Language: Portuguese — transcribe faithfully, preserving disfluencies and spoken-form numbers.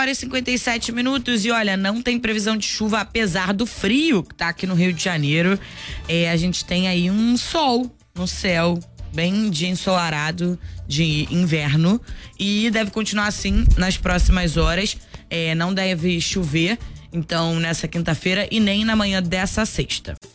horas e cinquenta e sete minutos e olha, não tem previsão de chuva apesar do frio que tá aqui no Rio de Janeiro. É, a gente tem aí um sol no céu, bem dia ensolarado de inverno e deve continuar assim nas próximas horas. É, não deve chover, então, nessa quinta-feira e nem na manhã dessa sexta.